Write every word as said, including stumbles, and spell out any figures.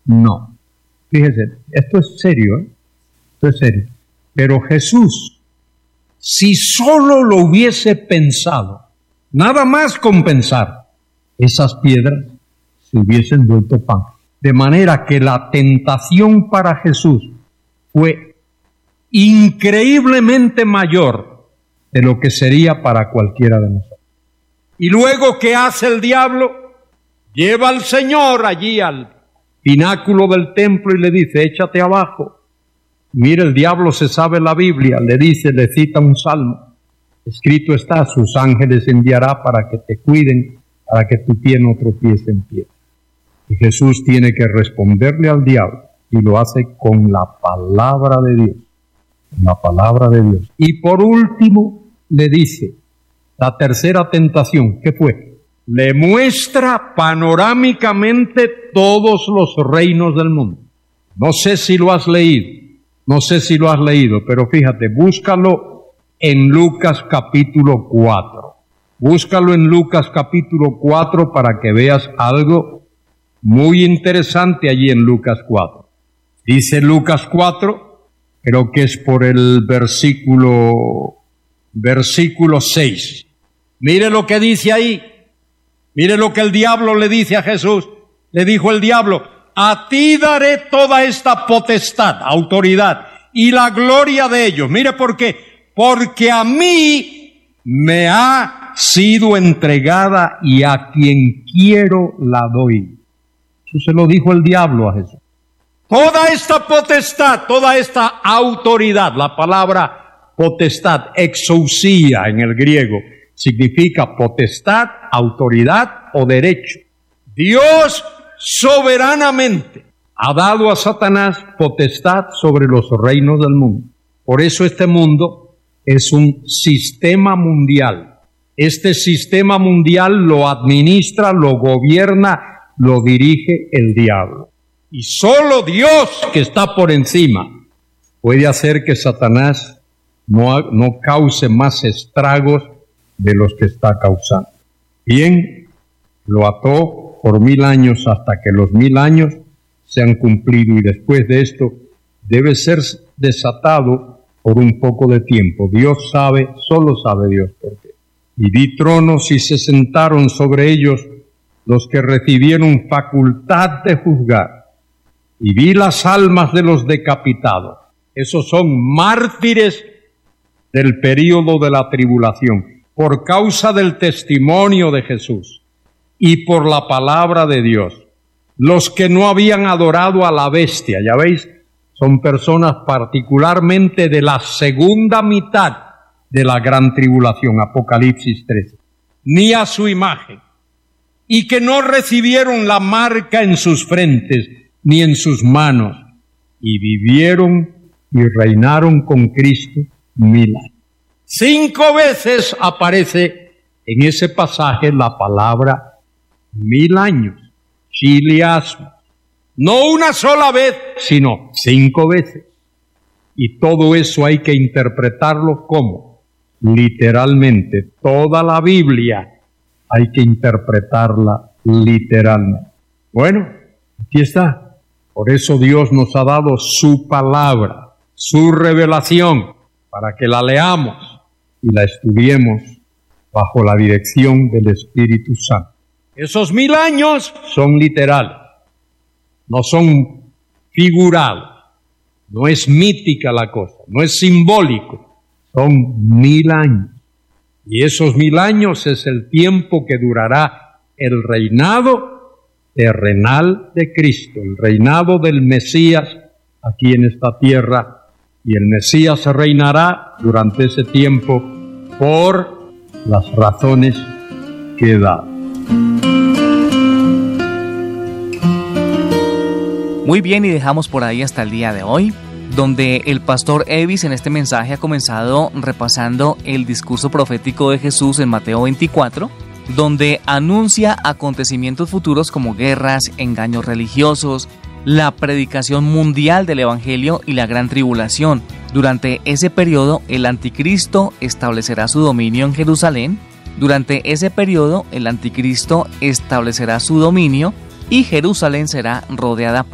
No. Fíjese, esto es serio, ¿eh? Esto es serio. Pero Jesús, si solo lo hubiese pensado, nada más con pensar, esas piedras se hubiesen vuelto pan. De manera que la tentación para Jesús fue increíblemente mayor de lo que sería para cualquiera de nosotros. Y luego, ¿qué hace el diablo? Lleva al Señor allí al pináculo del templo y le dice, échate abajo. Mira, el diablo se sabe la Biblia, le dice, le cita un salmo. Escrito está, sus ángeles enviará para que te cuiden, para que tu pie no tropiece en pie. Y Jesús tiene que responderle al diablo, y lo hace con la palabra de Dios. Con la palabra de Dios. Y por último, le dice, la tercera tentación, ¿qué fue? Le muestra panorámicamente todos los reinos del mundo. No sé si lo has leído, no sé si lo has leído, pero fíjate, búscalo en Lucas capítulo cuatro. Búscalo en Lucas capítulo cuatro para que veas algo muy interesante allí en Lucas cuatro. Dice Lucas cuatro, creo que es por el versículo, versículo seis. Mire lo que dice ahí. Mire lo que el diablo le dice a Jesús. Le dijo el diablo, a ti daré toda esta potestad, autoridad y la gloria de ellos. Mire por qué. Porque a mí me ha sido entregada y a quien quiero la doy. Eso se lo dijo el diablo a Jesús. Toda esta potestad, toda esta autoridad, la palabra potestad, exousia en el griego, significa potestad, autoridad o derecho. Dios soberanamente ha dado a Satanás potestad sobre los reinos del mundo. Por eso este mundo es un sistema mundial. Este sistema mundial lo administra, lo gobierna, lo dirige el diablo. Y solo Dios, que está por encima, puede hacer que Satanás no, no cause más estragos de los que está causando. Bien, lo ató por mil años hasta que los mil años se han cumplido y después de esto debe ser desatado por un poco de tiempo. Dios sabe, solo sabe Dios por qué. Y vi tronos y se sentaron sobre ellos los que recibieron facultad de juzgar. Y vi las almas de los decapitados. Esos son mártires del período de la tribulación, por causa del testimonio de Jesús y por la palabra de Dios. Los que no habían adorado a la bestia, ya veis, son personas particularmente de la segunda mitad de la gran tribulación, Apocalipsis trece, ni a su imagen, y que no recibieron la marca en sus frentes ni en sus manos, y vivieron y reinaron con Cristo mil años. Cinco veces aparece en ese pasaje la palabra mil años, chiliasmo. No una sola vez, sino cinco veces. Y todo eso hay que interpretarlo como, literalmente, toda la Biblia hay que interpretarla literalmente. Bueno, aquí está. Por eso Dios nos ha dado su palabra, su revelación, para que la leamos y la estudiemos bajo la dirección del Espíritu Santo. Esos mil años son literales, no son figurados, no es mítica la cosa, no es simbólico, son mil años. Y esos mil años es el tiempo que durará el reinado terrenal de Cristo, el reinado del Mesías aquí en esta tierra. Y el Mesías reinará durante ese tiempo por las razones que he dado. Muy bien, y dejamos por ahí hasta el día de hoy, donde el pastor Evis en este mensaje ha comenzado repasando el discurso profético de Jesús en Mateo veinticuatro, donde anuncia acontecimientos futuros como guerras, engaños religiosos, la predicación mundial del Evangelio y la gran tribulación. Durante ese periodo, el anticristo establecerá su dominio en Jerusalén. Durante ese periodo, el anticristo establecerá su dominio y Jerusalén será rodeada por